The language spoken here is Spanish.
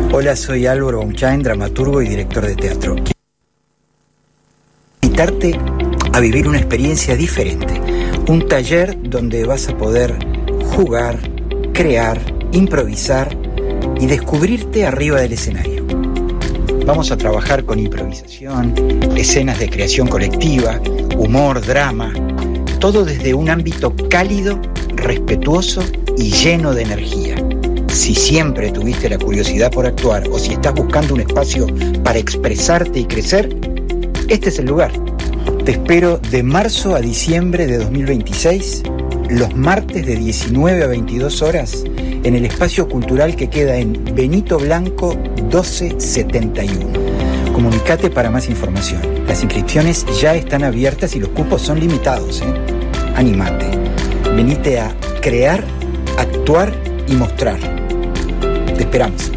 Hola, soy Álvaro Baumchain, dramaturgo y director de teatro. Quiero invitarte a vivir una experiencia diferente. Un taller donde vas a poder jugar, crear, improvisar y descubrirte arriba del escenario. Vamos a trabajar con improvisación, escenas de creación colectiva, humor, drama, todo desde un ámbito cálido, respetuoso y lleno de energía. Si siempre tuviste la curiosidad por actuar o si estás buscando un espacio para expresarte y crecer, este es el lugar. Te espero de marzo a diciembre de 2026, los martes de 19 a 22 horas, en el espacio cultural que queda en Benito Blanco 1271. Comunicate para más información. Las inscripciones ya están abiertas y los cupos son limitados, Anímate. Venite a crear, actuar y mostrar. Te esperamos.